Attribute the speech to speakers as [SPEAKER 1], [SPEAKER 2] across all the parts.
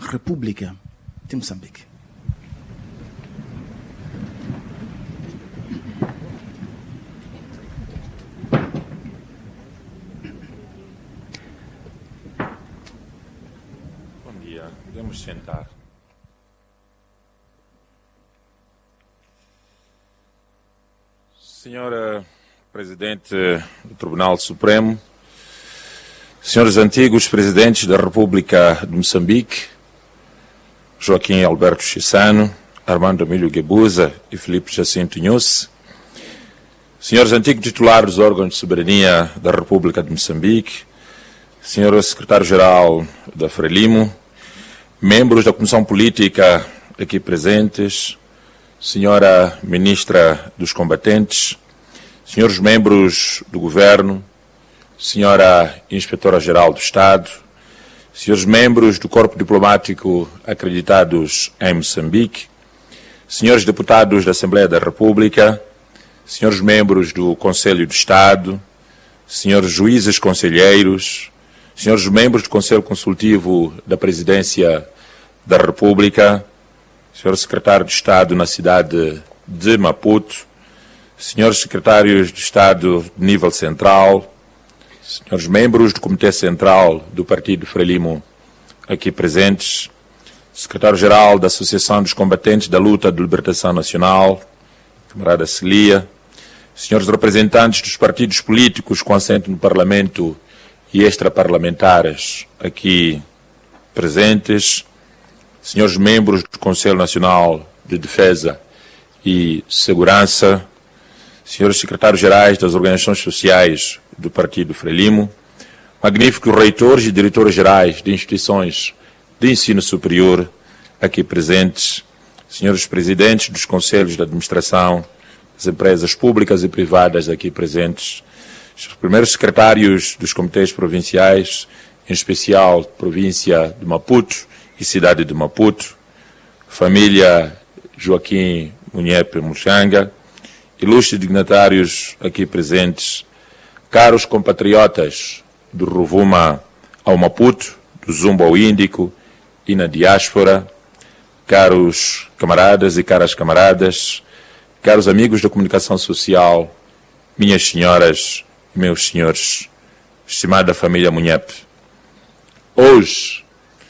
[SPEAKER 1] República de Moçambique.
[SPEAKER 2] Bom dia, podemos sentar. Senhora Presidente do Tribunal Supremo, senhores antigos Presidentes da República de Moçambique, Joaquim Alberto Chissano, Armando Emílio Guebuza e Filipe Jacinto Inhosse, senhores antigos titulares dos órgãos de soberania da República de Moçambique, senhor Secretário-Geral da Frelimo, membros da Comissão Política aqui presentes, senhora Ministra dos Combatentes, senhores membros do Governo, senhora Inspetora-Geral do Estado, senhores membros do Corpo Diplomático acreditados em Moçambique, senhores deputados da Assembleia da República, senhores membros do Conselho de Estado, senhores juízes conselheiros, senhores membros do Conselho Consultivo da Presidência da República, senhor secretário de Estado na cidade de Maputo, senhores secretários de Estado de nível central, senhores membros do Comitê Central do Partido Frelimo aqui presentes, secretário-geral da Associação dos Combatentes da Luta de Libertação Nacional, camarada Celia, senhores representantes dos partidos políticos com assento no Parlamento e extraparlamentares aqui presentes, senhores membros do Conselho Nacional de Defesa e Segurança, senhores secretários-gerais das organizações sociais do Partido Frelimo, magníficos reitores e diretores-gerais de instituições de ensino superior aqui presentes, senhores presidentes dos conselhos de administração das empresas públicas e privadas aqui presentes, os primeiros secretários dos comitês provinciais, em especial província de Maputo e cidade de Maputo, família Joaquim Munhepe Muxanga, ilustres dignatários aqui presentes, caros compatriotas do Rovuma ao Maputo, do Zumbo ao Índico e na diáspora, caros camaradas e caras camaradas, caros amigos da comunicação social, minhas senhoras e meus senhores, estimada família Munhepe. Hoje,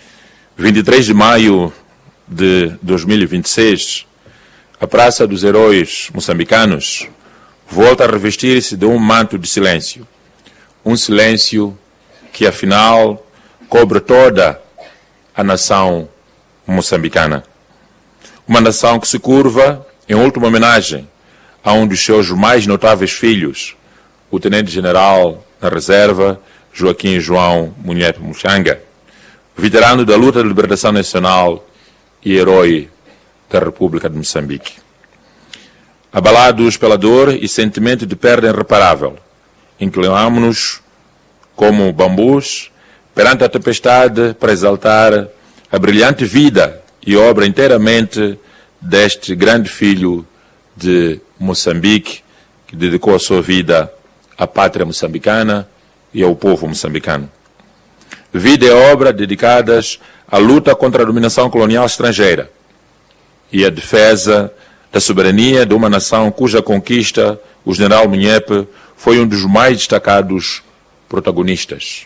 [SPEAKER 2] 23 de maio de 2026, a Praça dos Heróis Moçambicanos volta a revestir-se de um manto de silêncio. Um silêncio que, afinal, cobre toda a nação moçambicana. Uma nação que se curva em última homenagem a um dos seus mais notáveis filhos, o Tenente-General na Reserva, Joaquim João Munhepe Muxanga, veterano da luta de libertação nacional e herói da República de Moçambique. Abalados pela dor e sentimento de perda irreparável, inclinamos-nos como bambus perante a tempestade para exaltar a brilhante vida e obra inteiramente deste grande filho de Moçambique, que dedicou a sua vida à pátria moçambicana e ao povo moçambicano. Vida e obra dedicadas à luta contra a dominação colonial estrangeira e à defesa da soberania de uma nação cuja conquista o general Munhepe foi um dos mais destacados protagonistas.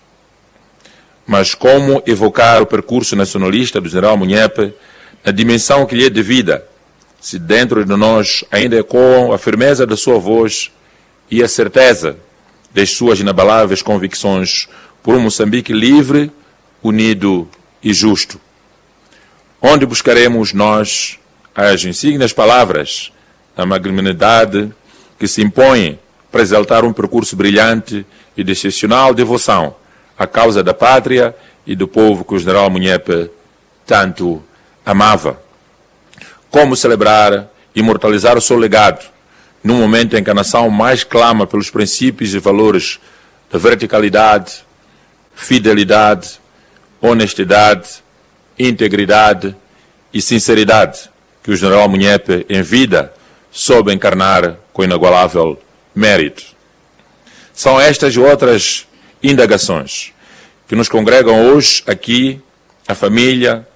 [SPEAKER 2] Mas como evocar o percurso nacionalista do general Munhepe na dimensão que lhe é devida, se dentro de nós ainda ecoam a firmeza da sua voz e a certeza das suas inabaláveis convicções por um Moçambique livre, unido e justo. Onde buscaremos nós as insígnias palavras da magnanimidade que se impõem para exaltar um percurso brilhante e de excepcional devoção à causa da pátria e do povo que o general Munhepe tanto amava? Como celebrar e imortalizar o seu legado num momento em que a nação mais clama pelos princípios e valores da verticalidade, fidelidade, honestidade, integridade e sinceridade que o general Munhepe, em vida, soube encarnar com inigualável mérito? São estas e outras indagações que nos congregam hoje aqui, a família,